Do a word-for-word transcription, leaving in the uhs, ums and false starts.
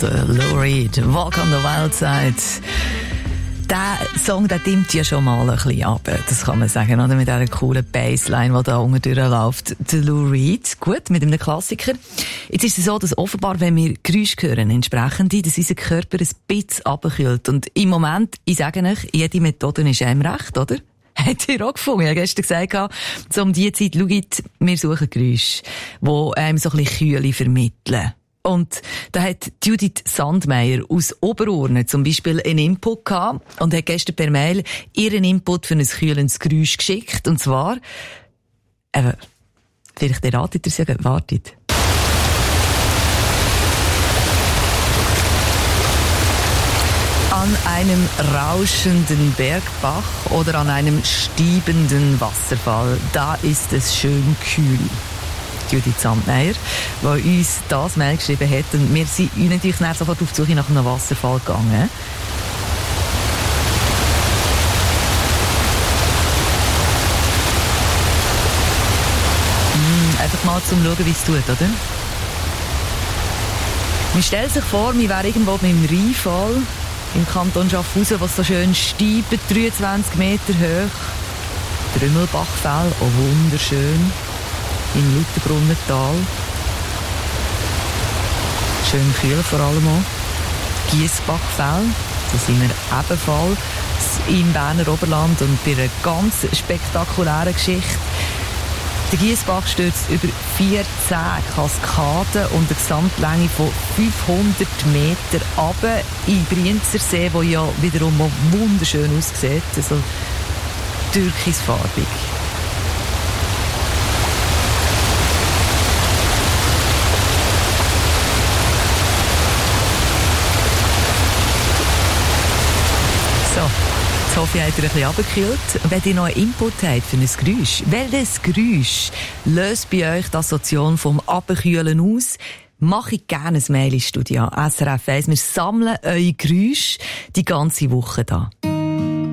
der Lou Reed, Walk on the Wild Side. Der Song, der dimmt ja schon mal ein bisschen ab, das kann man sagen, oder? Mit dieser coolen Bassline, die da unten durchläuft. Der Lou Reed, gut, mit einem Klassiker. Jetzt ist es so, dass offenbar, wenn wir Geräusche hören, entsprechend, dass unser Körper ein bisschen runterkühlt. Und im Moment, ich sage euch, jede Methode ist einem recht, oder? Hat ihr auch gefunden? Ich habe gestern gesagt, so um diese Zeit, schaut, wir suchen Geräusche, die einem so ein bisschen Kühle vermitteln. Und da hat Judith Sandmeier aus Oberurne zum Beispiel einen Input gehabt und hat gestern per Mail ihren Input für ein kühlendes Geräusch geschickt. Und zwar, eben, vielleicht erratet ihr es ja, wartet. An einem rauschenden Bergbach oder an einem stiebenden Wasserfall, da ist es schön kühl. Judith Sandmeier, die uns das Mail geschrieben hat. Und wir sind natürlich sofort auf die Suche nach einem Wasserfall gegangen. Mm, einfach mal zum Schauen, wie es tut, oder? Man stellt sich vor, wir wären irgendwo beim Rheinfall im Kanton Schaffhausen, was so schön steigt, dreiundzwanzig Meter hoch. Trümmelbachfell, auch wunderschön. Im Lauterbrunnental. Schön kühl vor allem auch. Giessbachfell, da sind wir ebenfalls im Berner Oberland und bei einer ganz spektakulären Geschichte. Der Giessbach stürzt über vierzehn Kaskaden und eine Gesamtlänge von fünfhundert Meter runter in Brienzersee, wo ja wiederum wunderschön aussieht, also türkisfarbig. Ich hoffe, ihr habt euch ein bisschen runtergekühlt. Wenn ihr noch einen Input habt für ein Geräusch, welches Geräusch löst bei euch die Assoziation vom Abkühlen aus? Mache ich gerne ein Mail ins Studio S R F eins. Wir sammeln eure Geräusche die ganze Woche da.